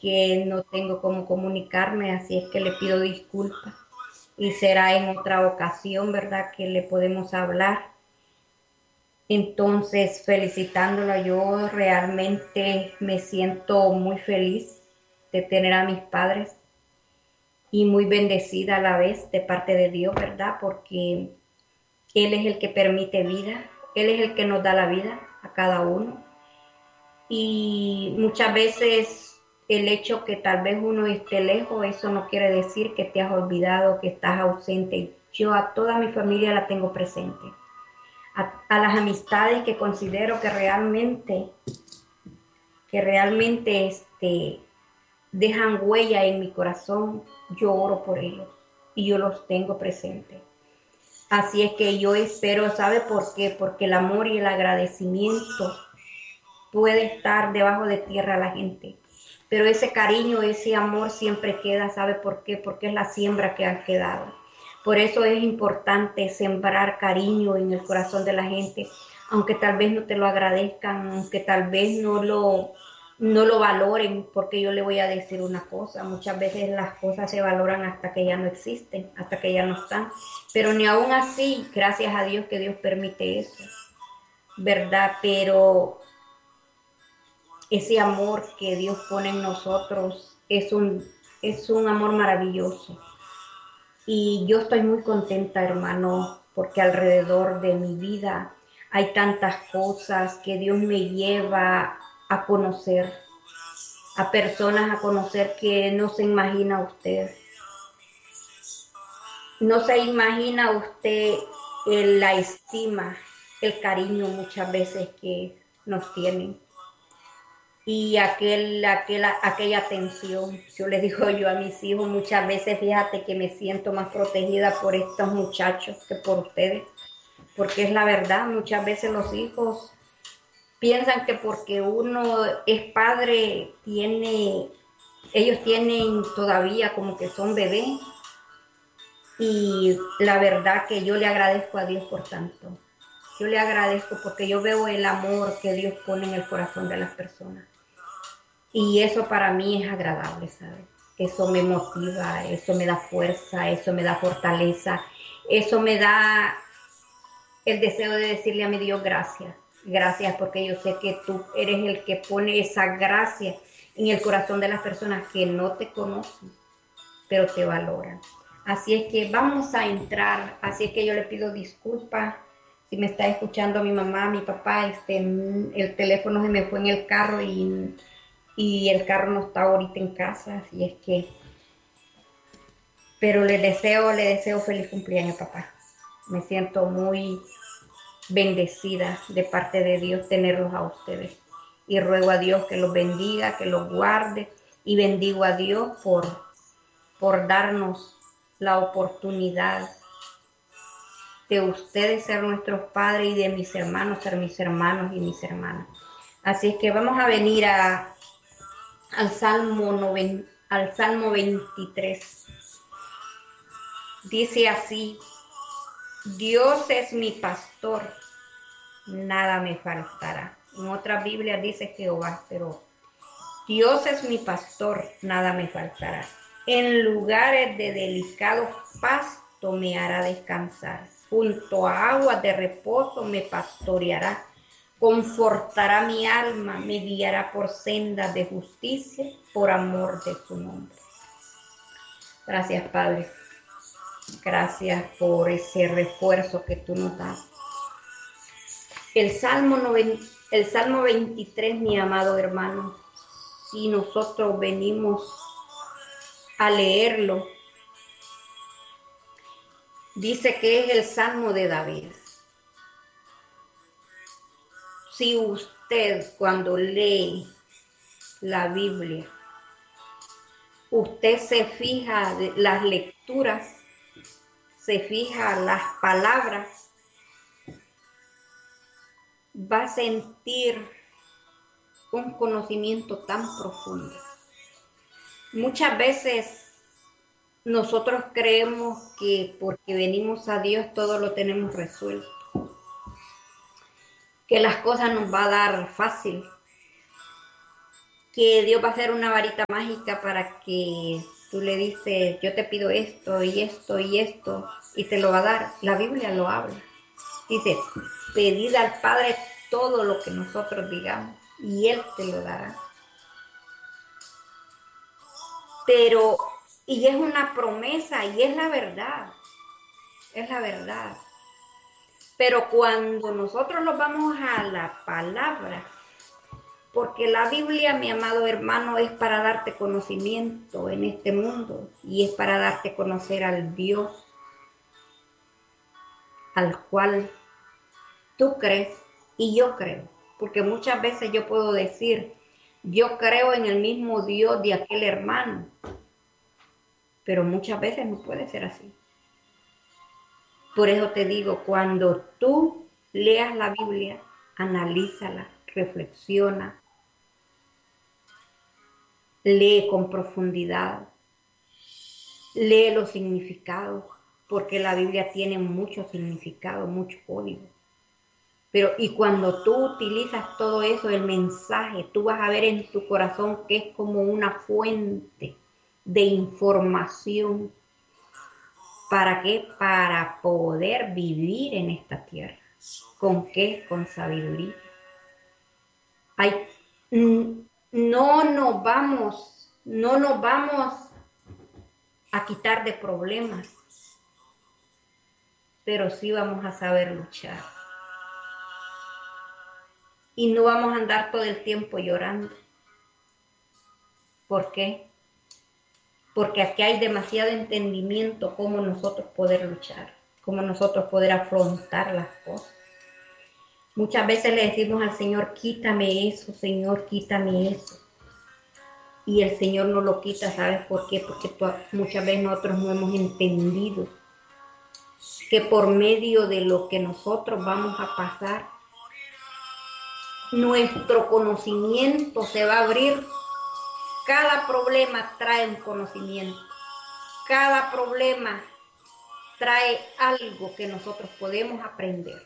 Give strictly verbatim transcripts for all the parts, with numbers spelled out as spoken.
que no tengo cómo comunicarme, así es que le pido disculpas. Y será en otra ocasión, ¿verdad?, que le podemos hablar. Entonces, felicitándola, yo realmente me siento muy feliz de tener a mis padres y muy bendecida a la vez de parte de Dios, ¿verdad? Porque Él es el que permite vida, Él es el que nos da la vida a cada uno. Y muchas veces el hecho que tal vez uno esté lejos, eso no quiere decir que te has olvidado, que estás ausente. Yo a toda mi familia la tengo presente. A, a las amistades que considero que realmente, que realmente este, dejan huella en mi corazón, yo oro por ellos y yo los tengo presentes. Así es que yo espero, ¿sabe por qué? Porque el amor y el agradecimiento puede estar debajo de tierra la gente, pero ese cariño, ese amor siempre queda. ¿Sabe por qué? Porque es la siembra que ha quedado. Por eso es importante sembrar cariño en el corazón de la gente, aunque tal vez no te lo agradezcan, aunque tal vez no lo, no lo valoren, porque yo le voy a decir una cosa, muchas veces las cosas se valoran hasta que ya no existen, hasta que ya no están, pero ni aún así, gracias a Dios que Dios permite eso, ¿verdad? Pero ese amor que Dios pone en nosotros es un, es un amor maravilloso. Y yo estoy muy contenta, hermano, porque alrededor de mi vida hay tantas cosas que Dios me lleva a conocer, a personas a conocer que no se imagina usted. No se imagina usted el, la estima, el cariño muchas veces que nos tienen. Y aquel, aquel, aquella atención, yo le digo yo a mis hijos muchas veces, fíjate que me siento más protegida por estos muchachos que por ustedes, porque es la verdad, muchas veces los hijos piensan que porque uno es padre, tiene, ellos tienen todavía como que son bebés, y la verdad que yo le agradezco a Dios por tanto, yo le agradezco porque yo veo el amor que Dios pone en el corazón de las personas. Y eso para mí es agradable, ¿sabes? Eso me motiva, eso me da fuerza, eso me da fortaleza, eso me da el deseo de decirle a mi Dios gracias. Gracias porque yo sé que tú eres el que pone esa gracia en el corazón de las personas que no te conocen, pero te valoran. Así es que vamos a entrar, así es que yo le pido disculpas si me está escuchando mi mamá, mi papá, este, el teléfono se me fue en el carro y... y el carro no está ahorita en casa, así es que, pero le deseo, le deseo feliz cumpleaños, papá. Me siento muy bendecida de parte de Dios tenerlos a ustedes. Y ruego a Dios que los bendiga, que los guarde, y bendigo a Dios por, por darnos la oportunidad de ustedes ser nuestros padres y de mis hermanos ser mis hermanos y mis hermanas. Así es que vamos a venir a al Salmo noventa, al Salmo veintitrés. Dice así: Dios es mi pastor, nada me faltará. En otras Biblias dice Jehová, pero Dios es mi pastor, nada me faltará. En lugares de delicado pasto me hará descansar. Junto a aguas de reposo me pastoreará. Confortará mi alma, me guiará por sendas de justicia, por amor de su nombre. Gracias, Padre. Gracias por ese refuerzo que tú nos das. El Salmo, noventa, el Salmo veintitrés, mi amado hermano, si nosotros venimos a leerlo, dice que es el Salmo de David. Si usted cuando lee la Biblia, usted se fija las lecturas, se fija las palabras, va a sentir un conocimiento tan profundo. Muchas veces nosotros creemos que porque venimos a Dios todo lo tenemos resuelto, que las cosas nos va a dar fácil. que Dios va a hacer una varita mágica para que tú le dices, yo te pido esto y esto y esto, y te lo va a dar. La Biblia lo habla. Dice, pedid al Padre todo lo que nosotros digamos, y Él te lo dará. Pero, y es una promesa, y es la verdad, es la verdad. Pero cuando nosotros nos vamos a la palabra, porque la Biblia, mi amado hermano, es para darte conocimiento en este mundo y es para darte a conocer al Dios al cual tú crees y yo creo. Porque muchas veces yo puedo decir, yo creo en el mismo Dios de aquel hermano, pero muchas veces no puede ser así. Por eso te digo, cuando tú leas la Biblia, analízala, reflexiona, lee con profundidad, lee los significados, porque la Biblia tiene mucho significado, mucho código. Pero y cuando tú utilizas todo eso, el mensaje, tú vas a ver en tu corazón que es como una fuente de información. ¿Para qué? Para poder vivir en esta tierra. ¿Con qué? Con sabiduría. Hay, no nos vamos, no nos vamos a quitar de problemas, pero sí vamos a saber luchar. Y no vamos a andar todo el tiempo llorando. ¿Por qué? Porque aquí hay demasiado entendimiento cómo nosotros poder luchar, cómo nosotros poder afrontar las cosas. Muchas veces le decimos al Señor, quítame eso, Señor, quítame eso. Y el Señor no lo quita, ¿sabes por qué? Porque muchas veces nosotros no hemos entendido que por medio de lo que nosotros vamos a pasar, nuestro conocimiento se va a abrir. Cada problema trae un conocimiento. Cada problema trae algo que nosotros podemos aprender.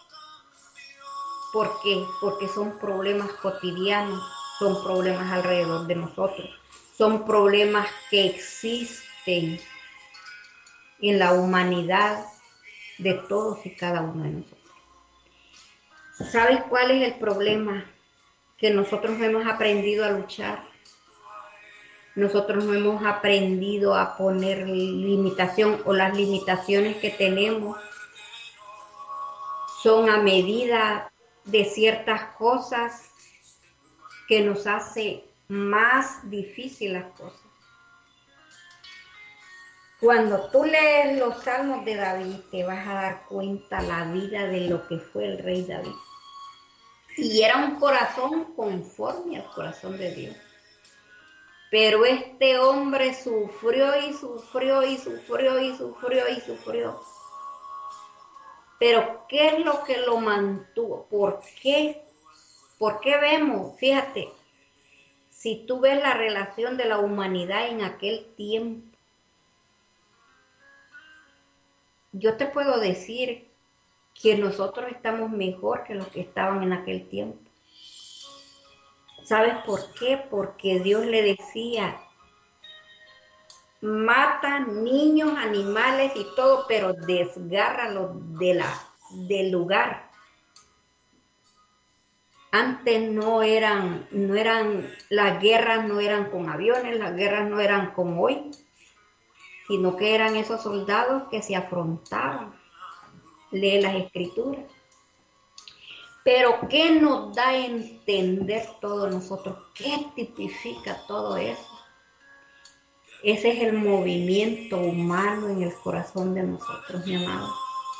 ¿Por qué? Porque son problemas cotidianos, son problemas alrededor de nosotros, son problemas que existen en la humanidad de todos y cada uno de nosotros. ¿Sabes cuál es el problema? Que nosotros no hemos aprendido a luchar. Nosotros no hemos aprendido a poner limitación, o las limitaciones que tenemos son a medida de ciertas cosas que nos hace más difícil las cosas. Cuando tú lees los salmos de David, te vas a dar cuenta la vida de lo que fue el rey David. Y era un corazón conforme al corazón de Dios. Pero este hombre sufrió y sufrió y sufrió y sufrió y sufrió. Pero ¿qué es lo que lo mantuvo? ¿Por qué? ¿Por qué vemos? Fíjate, si tú ves la relación de la humanidad en aquel tiempo, yo te puedo decir que nosotros estamos mejor que los que estaban en aquel tiempo. ¿Sabes por qué? Porque Dios le decía, mata niños, animales y todo, pero desgárralos de la, del lugar. Antes no eran, no eran, las guerras no eran con aviones, las guerras no eran como hoy, sino que eran esos soldados que se afrontaban. Lee las escrituras. Pero ¿qué nos da a entender todo nosotros? ¿Qué tipifica todo eso? Ese es el movimiento humano en el corazón de nosotros, mi amado.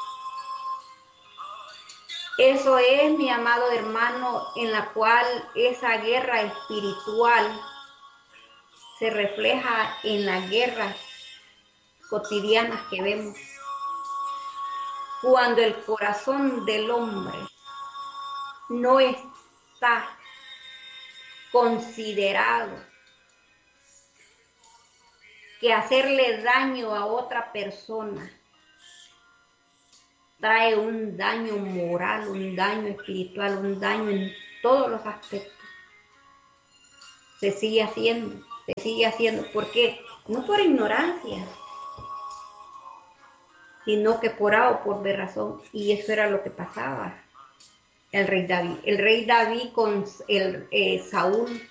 Eso es, mi amado hermano, en la cual esa guerra espiritual se refleja en las guerras cotidianas que vemos. Cuando el corazón del hombre no está considerado que hacerle daño a otra persona trae un daño moral, un daño espiritual, un daño en todos los aspectos. se sigue haciendo, se sigue haciendo. ¿Por qué? No por ignorancia, sino que por A o por B razón. Y eso era lo que pasaba el rey David. El rey David con el eh, Saúl,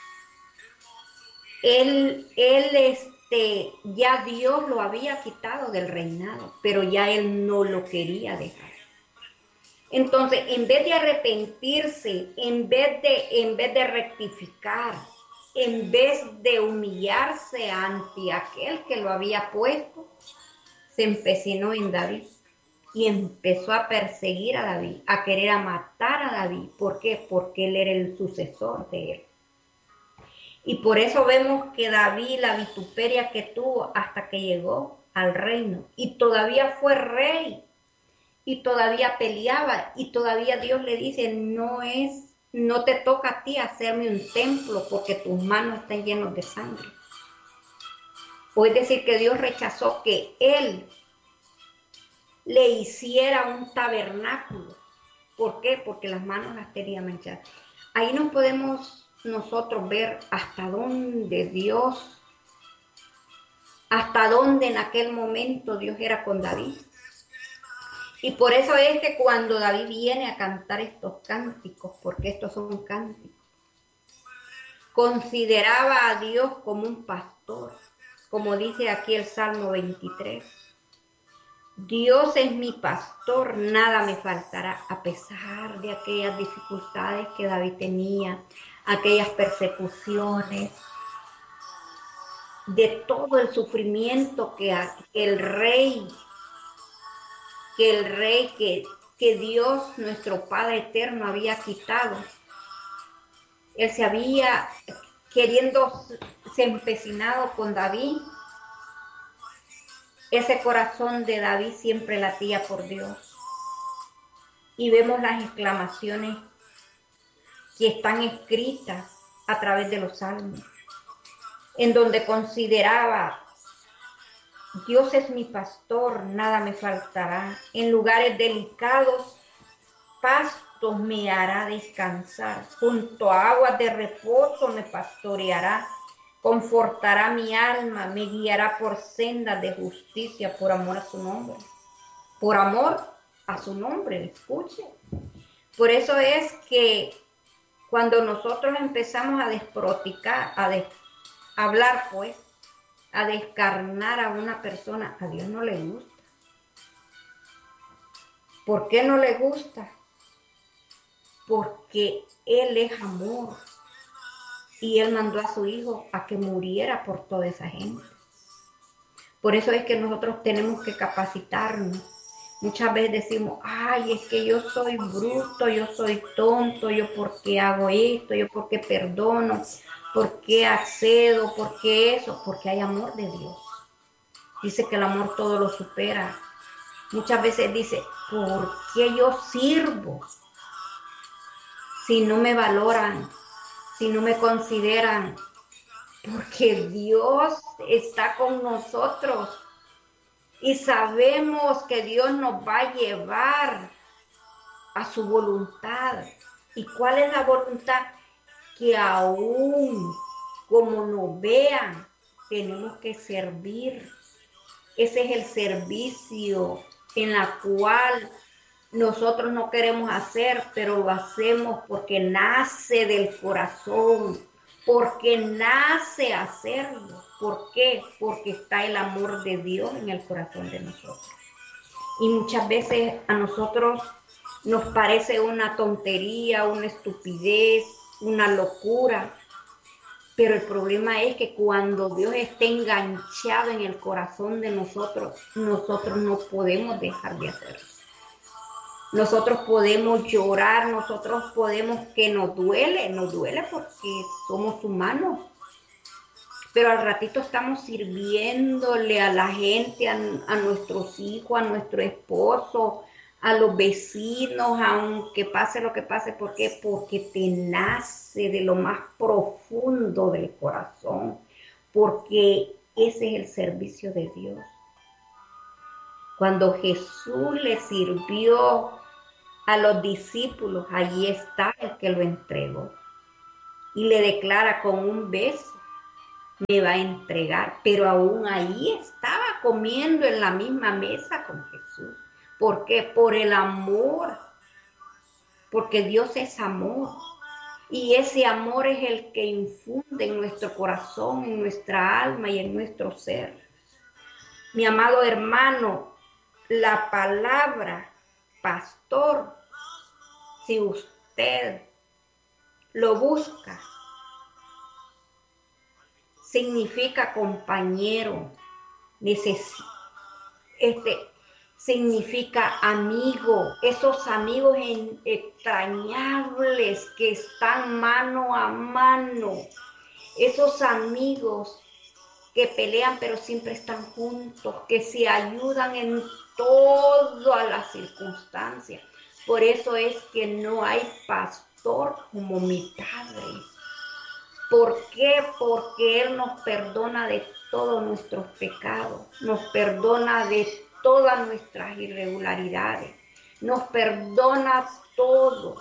él, él este, ya Dios lo había quitado del reinado, pero ya él no lo quería dejar. Entonces, en vez de arrepentirse, en vez de, en vez de rectificar, en vez de humillarse ante aquel que lo había puesto, se empecinó en David y empezó a perseguir a David, a querer a matar a David. ¿Por qué? Porque él era el sucesor de él. Y por eso vemos que David, la vituperia que tuvo hasta que llegó al reino, y todavía fue rey, y todavía peleaba, y todavía Dios le dice, no es, no te toca a ti hacerme un templo porque tus manos están llenas de sangre. O es decir, que Dios rechazó que él le hiciera un tabernáculo. ¿Por qué? Porque las manos las tenía manchadas. Ahí nos podemos nosotros ver hasta dónde Dios, hasta dónde en aquel momento Dios era con David. Y por eso es que cuando David viene a cantar estos cánticos, porque estos son cánticos, consideraba a Dios como un pastor, como dice aquí el Salmo veintitrés. Dios es mi pastor, nada me faltará, a pesar de aquellas dificultades que David tenía, aquellas persecuciones, de todo el sufrimiento que el rey que el rey, que, que Dios, nuestro Padre eterno, había quitado. Él se había, queriendo, se empecinado con David. Ese corazón de David siempre latía por Dios. Y vemos las exclamaciones que están escritas a través de los salmos, en donde consideraba, Dios es mi pastor, nada me faltará. En lugares delicados, pastos me hará descansar. Junto a aguas de reposo me pastoreará. Confortará mi alma, me guiará por sendas de justicia por amor a su nombre. Por amor a su nombre, escuchen. Por eso es que cuando nosotros empezamos a desproticar, a, des, a hablar pues, a descarnar a una persona, a Dios no le gusta. ¿Por qué no le gusta? Porque Él es amor. Y Él mandó a su Hijo a que muriera por toda esa gente. Por eso es que nosotros tenemos que capacitarnos. Muchas veces decimos, ay, es que yo soy bruto, yo soy tonto, yo por qué hago esto, yo por qué perdono. ¿Por qué accedo? ¿Por qué eso? Porque hay amor de Dios. Dice que el amor todo lo supera. Muchas veces dice, ¿por qué yo sirvo? Si no me valoran, si no me consideran. Porque Dios está con nosotros. Y sabemos que Dios nos va a llevar a su voluntad. ¿Y cuál es la voluntad? Que aún como nos vean, tenemos que servir. Ese es el servicio en la cual nosotros no queremos hacer, pero lo hacemos porque nace del corazón, porque nace hacerlo. ¿Por qué? Porque está el amor de Dios en el corazón de nosotros. Y muchas veces a nosotros nos parece una tontería, una estupidez, una locura, pero el problema es que cuando Dios está enganchado en el corazón de nosotros, nosotros no podemos dejar de hacerlo. Nosotros podemos llorar, nosotros podemos que nos duele, nos duele porque somos humanos, pero al ratito estamos sirviéndole a la gente, a, a nuestros hijos, a nuestro esposo, a los vecinos, aunque pase lo que pase. ¿Por qué? Porque te nace de lo más profundo del corazón, porque ese es el servicio de Dios. Cuando Jesús le sirvió a los discípulos, allí está el que lo entregó. y le declara con un beso, me va a entregar, pero aún ahí estaba comiendo en la misma mesa con Jesús. ¿Por qué? Por el amor, porque Dios es amor. Y ese amor es el que infunde en nuestro corazón, en nuestra alma y en nuestro ser. Mi amado hermano, la palabra pastor, si usted lo busca, significa compañero, neces este, significa amigo, esos amigos entrañables que están mano a mano, esos amigos que pelean pero siempre están juntos, que se ayudan en todas las circunstancias. Por eso es que no hay pastor como mi Padre. ¿Por qué? Porque Él nos perdona de todos nuestros pecados, nos perdona de todas nuestras irregularidades, nos perdona todo.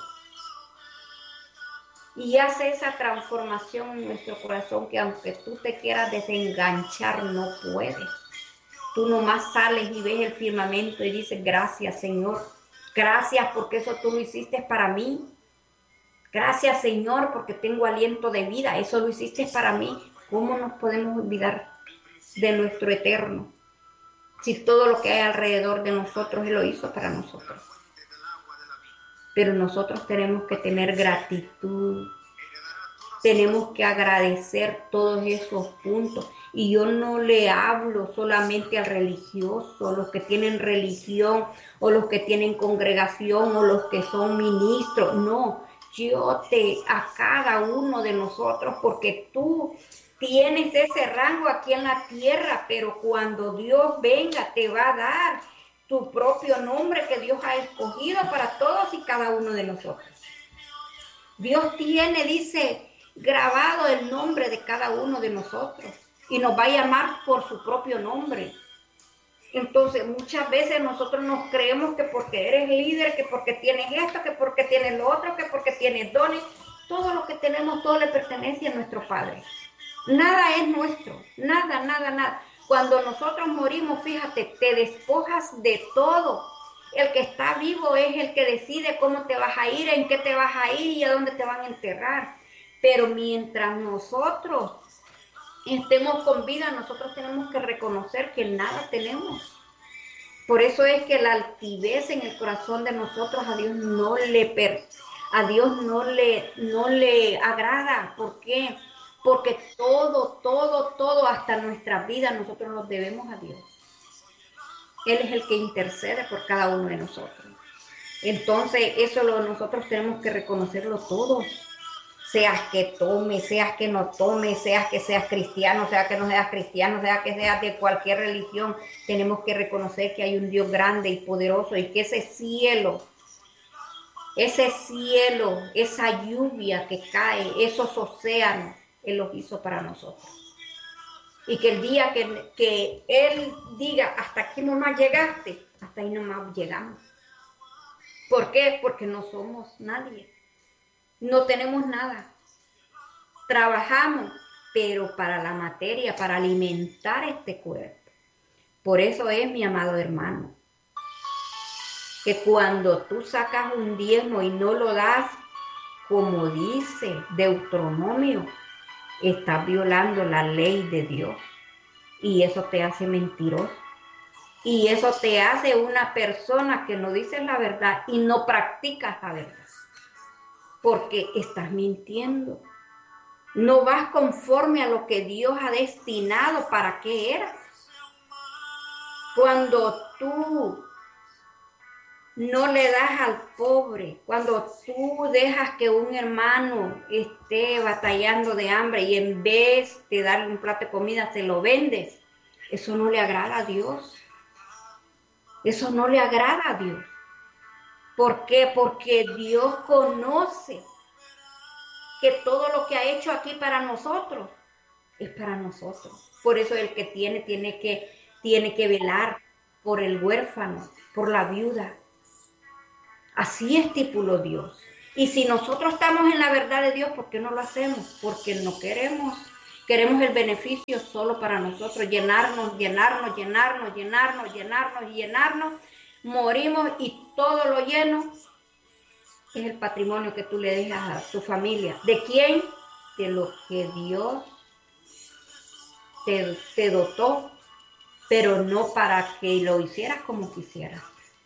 Y hace esa transformación en nuestro corazón que aunque tú te quieras desenganchar, no puedes. Tú nomás sales y ves el firmamento y dices, gracias Señor, gracias porque eso tú lo hiciste para mí. Gracias Señor porque tengo aliento de vida, eso lo hiciste para mí. ¿Cómo nos podemos olvidar de nuestro eterno? Si todo lo que hay alrededor de nosotros Él lo hizo para nosotros. Pero nosotros tenemos que tener gratitud, tenemos que agradecer todos esos puntos. Y yo no le hablo solamente al religioso, los que tienen religión, o los que tienen congregación, o los que son ministros, no. Yo te, a cada uno de nosotros, porque tú tienes ese rango aquí en la tierra, pero cuando Dios venga te va a dar tu propio nombre que Dios ha escogido para todos y cada uno de nosotros. Dios tiene, dice, grabado el nombre de cada uno de nosotros y nos va a llamar por su propio nombre. Entonces muchas veces nosotros nos creemos que porque eres líder, que porque tienes esto, que porque tienes lo otro, que porque tienes dones, todo lo que tenemos, todo le pertenece a nuestro Padre. Nada es nuestro, nada, nada, nada. Cuando nosotros morimos, fíjate, te despojas de todo. El que está vivo es el que decide cómo te vas a ir, en qué te vas a ir y a dónde te van a enterrar. Pero mientras nosotros estemos con vida, nosotros tenemos que reconocer que nada tenemos. Por eso es que la altivez en el corazón de nosotros a Dios no le per, a Dios no le, no le agrada. ¿Por qué? Porque todo, todo, todo, hasta nuestra vida, nosotros nos debemos a Dios. Él es el que intercede por cada uno de nosotros. Entonces, eso lo, nosotros tenemos que reconocerlo todos. Seas que tome, seas que no tome, seas que seas cristiano, seas que no seas cristiano, seas que seas de cualquier religión, tenemos que reconocer que hay un Dios grande y poderoso y que ese cielo, ese cielo, esa lluvia que cae, esos océanos, Él los hizo para nosotros. Y que el día que, que Él diga, hasta aquí nomás llegaste, hasta ahí nomás llegamos. ¿Por qué? Porque no somos nadie. No tenemos nada. Trabajamos, pero para la materia, para alimentar este cuerpo. Por eso es, mi amado hermano, que cuando tú sacas un diezmo y no lo das, como dice Deuteronomio, estás violando la ley de Dios. Y eso te hace mentiroso. Y eso te hace una persona que no dice la verdad y no practica la verdad. Porque estás mintiendo. No vas conforme a lo que Dios ha destinado para que eras. Cuando tú no le das al pobre, cuando tú dejas que un hermano esté batallando de hambre y en vez de darle un plato de comida se lo vendes, eso no le agrada a Dios. Eso no le agrada a Dios. ¿Por qué? Porque Dios conoce que todo lo que ha hecho aquí para nosotros es para nosotros. Por eso el que tiene, tiene que, tiene que velar por el huérfano, por la viuda. Así estipuló Dios. Y si nosotros estamos en la verdad de Dios, ¿por qué no lo hacemos? Porque no queremos. Queremos el beneficio solo para nosotros, llenarnos, llenarnos, llenarnos, llenarnos, llenarnos y llenarnos. Morimos y todo lo lleno es el patrimonio que tú le dejas a tu familia. ¿De quién? De lo que Dios te, te dotó, pero no para que lo hicieras como quisieras.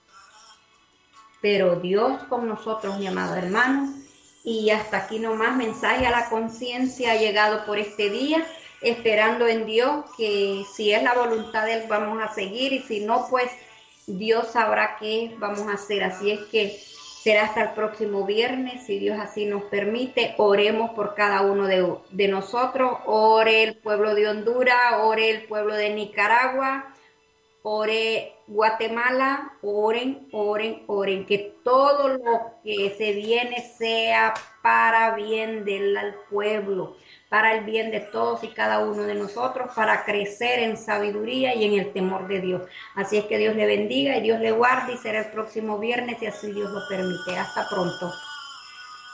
Pero Dios con nosotros, mi amado hermano. Y hasta aquí nomás, mensaje a la conciencia ha llegado por este día, esperando en Dios que si es la voluntad de Él vamos a seguir y si no, pues Dios sabrá qué vamos a hacer. Así es que será hasta el próximo viernes, si Dios así nos permite. Oremos por cada uno de, de nosotros. Ore el pueblo de Honduras, ore el pueblo de Nicaragua, ore Guatemala, oren, oren, oren, que todo lo que se viene sea para bien del pueblo, para el bien de todos y cada uno de nosotros, para crecer en sabiduría y en el temor de Dios. Así es que Dios le bendiga y Dios le guarde y será el próximo viernes si así Dios lo permite. Hasta pronto.